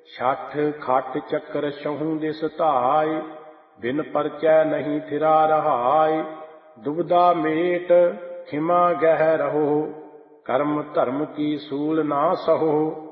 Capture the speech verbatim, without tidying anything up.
ਛਠ ਖਟ ਚੱਕਰ ਛਹੂੰ ਦਿਸ ਧਾਇ, ਬਿਨ ਪਰਚੈ ਨਹੀਂ ਫਿਰਾ ਰਹਾਇ। ਦੁਬਦਾ ਮੇਟ ਖਿਮਾ ਗਹਿ ਰਹੋ, ਕਰਮ ਧਰਮ ਕੀ ਸੂਲ ਨਾ ਸਹੋ।